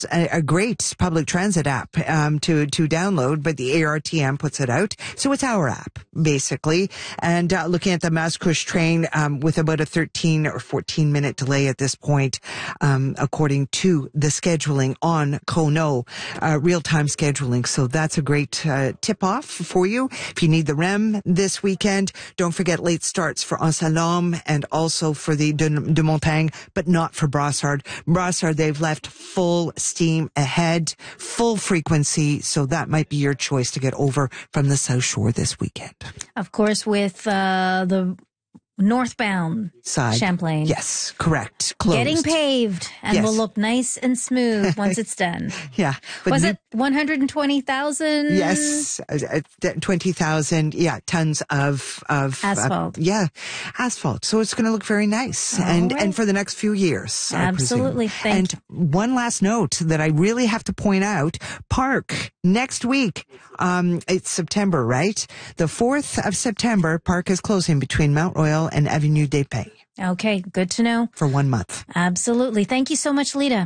a great public transit app to download, but the ARTM puts it out. So it's our app, basically. And looking at the Mascouche train with about a 13 or 14-minute delay at this point, according to the scheduling on Kono, real-time scheduling. So that's a great tip-off for you. If you need the REM this weekend, don't forget late starts for Anselme and also for the de Montagne, but not for Brassard. Brassard, they've left full steam ahead, full frequency, so that might be your choice to get over from the South Shore this weekend. Of course, with the northbound side. Champlain. Yes, correct. Closed. Getting paved and will look nice and smooth once it's done. Yeah. Was it 120,000? Yes, 20,000. Yeah, tons of asphalt. Asphalt. So it's going to look very nice, and for the next few years. Absolutely. And one last note that I really have to point out: Park next week. It's September, right? The 4th of September, Park is closing between Mount Royal and Avenue des Pays. Okay, good to know. For 1 month. Absolutely. Thank you so much, Lita.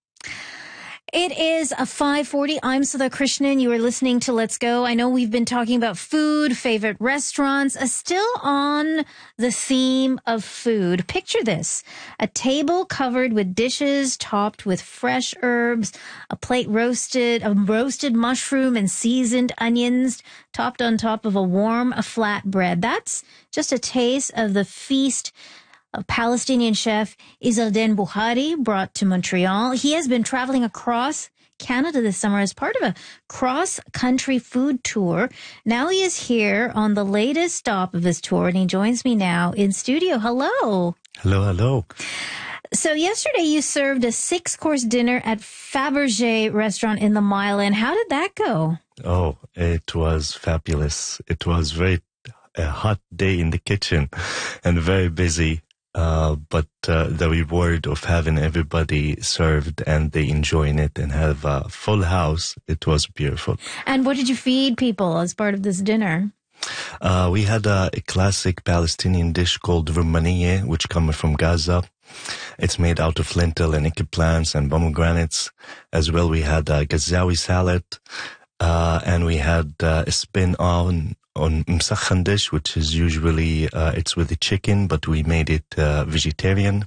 It is a 5:40. I'm Sudha Krishnan. You are listening to Let's Go. I know we've been talking about food, favorite restaurants, still on the theme of food. Picture this: a table covered with dishes topped with fresh herbs, a roasted mushroom and seasoned onions topped on top of a warm flatbread. That's just a taste of the feast of Palestinian chef Izzeldin Bouhari brought to Montreal. He has been traveling across Canada this summer as part of a cross-country food tour. Now he is here on the latest stop of his tour, and he joins me now in studio. Hello. Hello. So yesterday you served a 6-course dinner at Fabergé restaurant in the Mile End. How did that go? Oh, it was fabulous. It was a hot day in the kitchen and very busy. But the reward of having everybody served and they enjoying it and have a full house, it was beautiful. And what did you feed people as part of this dinner? We had a classic Palestinian dish called rumaniye, which comes from Gaza. It's made out of lentil and eggplants and pomegranates. As well, we had a Gazawi salad, and we had a spin on msakhan dish, which is usually it's with the chicken, but we made it vegetarian.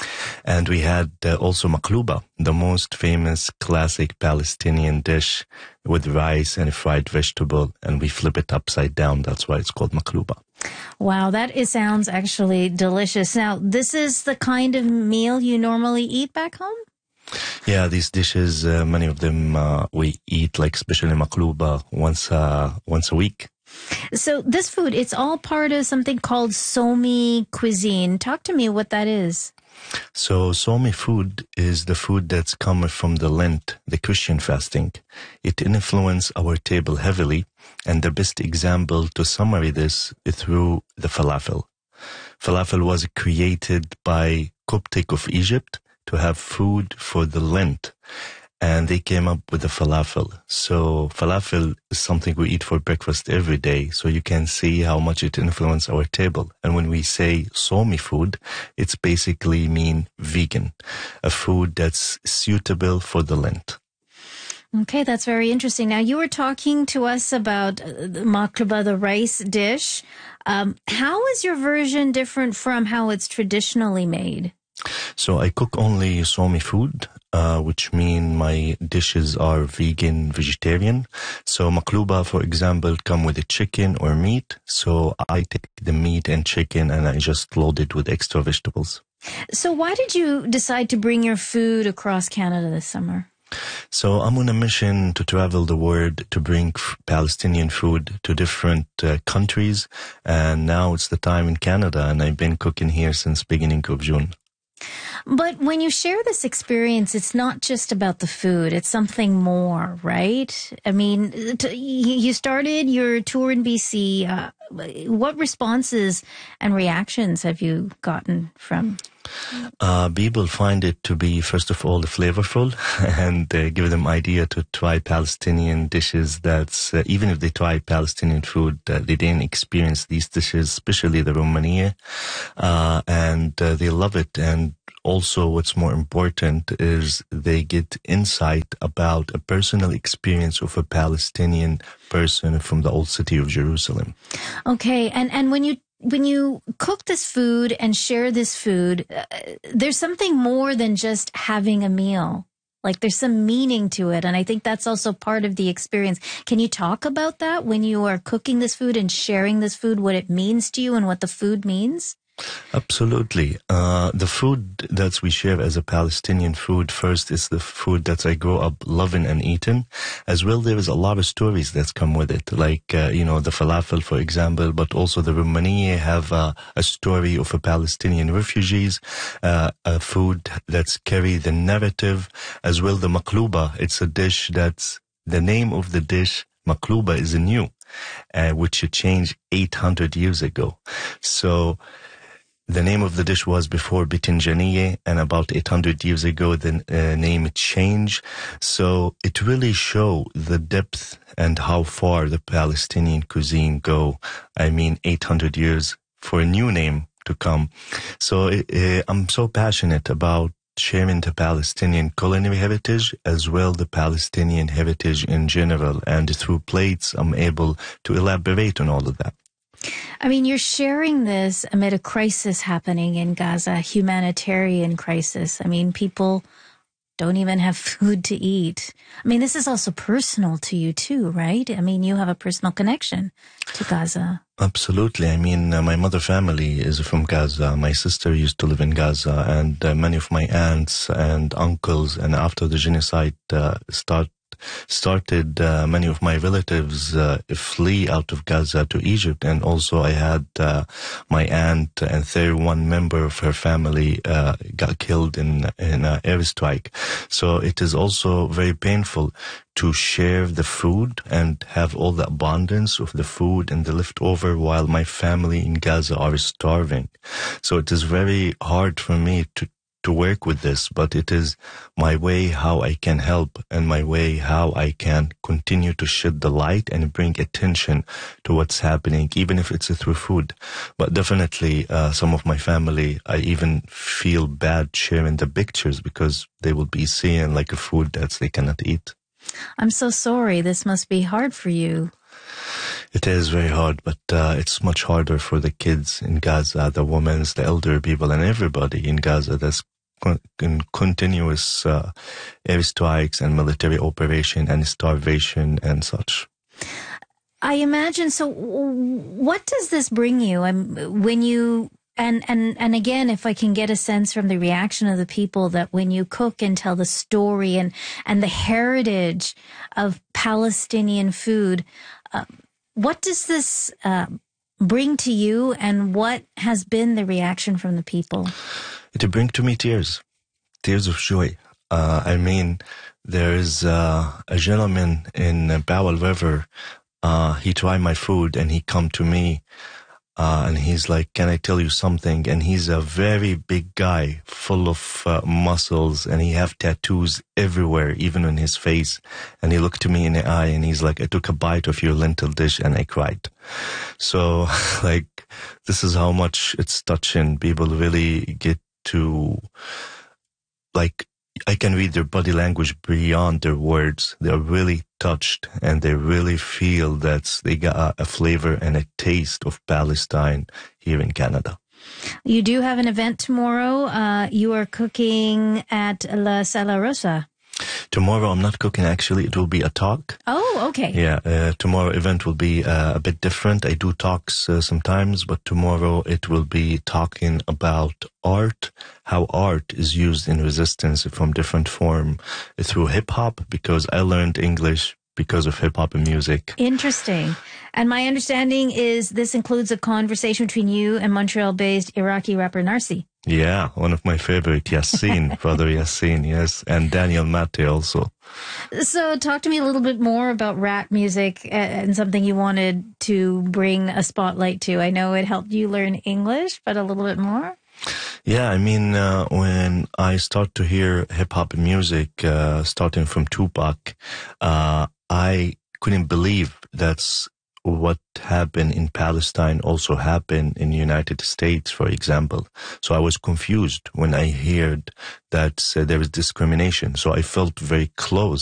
And we had also maklouba, the most famous classic Palestinian dish with rice and a fried vegetable, and we flip it upside down. That's why it's called maklouba. Wow, sounds actually delicious. Now, this is the kind of meal you normally eat back home? Yeah, these dishes, many of them we eat, like especially maklouba, once a week. So this food, it's all part of something called Somi cuisine. Talk to me what that is. So Somi food is the food that's coming from the Lent, the Christian fasting. It influences our table heavily, and the best example to summary this is through the falafel. Falafel was created by Coptic of Egypt to have food for the Lent, and they came up with the falafel. So falafel is something we eat for breakfast every day, so you can see how much it influences our table. And when we say Somi food, it's basically mean vegan, a food that's suitable for the Lent. Okay, that's very interesting. Now, you were talking to us about maklouba, the rice dish. How is your version different from how it's traditionally made? So I cook only Somi food, which mean my dishes are vegan, vegetarian. So maklouba, for example, come with a chicken or meat. So I take the meat and chicken and I just load it with extra vegetables. So why did you decide to bring your food across Canada this summer? So I'm on a mission to travel the world to bring Palestinian food to different countries. And now it's the time in Canada, and I've been cooking here since beginning of June. But when you share this experience, it's not just about the food. It's something more, right? I mean, you started your tour in BC. What responses and reactions have you gotten from? People find it to be, first of all, flavorful, and give them idea to try Palestinian dishes. That's even if they try Palestinian food, they didn't experience these dishes, especially the rumaniye, and they love it. And also what's more important is they get insight about a personal experience of a Palestinian person from the old city of Jerusalem. Okay, and when you cook this food and share this food, there's something more than just having a meal. Like there's some meaning to it. And I think that's also part of the experience. Can you talk about that when you are cooking this food and sharing this food, what it means to you and what the food means? Absolutely. The food that we share as a Palestinian food, first is the food that I grew up loving and eating. As well, there is a lot of stories that come with it, like, the falafel, for example, but also the Romaniye have a story of a Palestinian refugees, a food that's carry the narrative. As well, the makluba, it's a dish that's, the name of the dish, makluba, is new, which changed 800 years ago. So, the name of the dish was before bitinjaniye, and about 800 years ago, the name changed. So it really shows the depth and how far the Palestinian cuisine go. 800 years for a new name to come. So I'm so passionate about sharing the Palestinian culinary heritage as well the Palestinian heritage in general. And through plates, I'm able to elaborate on all of that. You're sharing this amid a crisis happening in Gaza, humanitarian crisis. People don't even have food to eat. This is also personal to you too, right? You have a personal connection to Gaza. Absolutely. My mother family is from Gaza. My sister used to live in Gaza, and many of my aunts and uncles, and after the genocide started, many of my relatives flee out of Gaza to Egypt, and also I had my aunt and 31 member of her family got killed in an airstrike. So it is also very painful to share the food and have all the abundance of the food and the leftover while my family in Gaza are starving. So it is very hard for me to work with this, but it is my way how I can help and my way how I can continue to shed the light and bring attention to what's happening, even if it's through food. But definitely, some of my family, I even feel bad sharing the pictures because they will be seeing like a food that they cannot eat. I'm so sorry. This must be hard for you. It is very hard, but it's much harder for the kids in Gaza, the women, the elder people, and everybody in Gaza that's in continuous airstrikes and military operation and starvation and such. I imagine. So what does this bring you? When you, and again, if I can get a sense from the reaction of the people that when you cook and tell the story and the heritage of Palestinian food, what does this bring to you, and what has been the reaction from the people? It brings to me tears of joy. There is a gentleman in Powell River. He tried my food and he come to me and he's like, "Can I tell you something?" And he's a very big guy, full of muscles, and he have tattoos everywhere, even on his face. And he looked me in the eye and he's like, "I took a bite of your lentil dish and I cried." So, this is how much it's touching. People really get to, I can read their body language beyond their words. They're really touched and they really feel that they got a flavor and a taste of Palestine here in Canada. You do have an event tomorrow. You are cooking at La Sala Rosa. Tomorrow I'm not cooking, actually. It will be a talk. Oh, okay. Yeah, tomorrow event will be a bit different. I do talks sometimes, but tomorrow it will be talking about art, how art is used in resistance from different form through hip-hop, because I learned English because of hip-hop and music. Interesting. And my understanding is this includes a conversation between you and Montreal-based Iraqi rapper Narsi. Yeah, one of my favorite, Yassin, brother Yassin, yes, and Daniel Mate also. So talk to me a little bit more about rap music and something you wanted to bring a spotlight to. I know it helped you learn English, but a little bit more? Yeah, when I start to hear hip-hop music, starting from Tupac, I couldn't believe that's what happened in Palestine also happened in the United States, for example. So I was confused when I heard that there is discrimination. So I felt very close